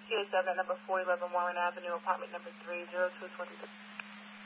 CA7 at number 411 Warren Avenue, apartment number 30223.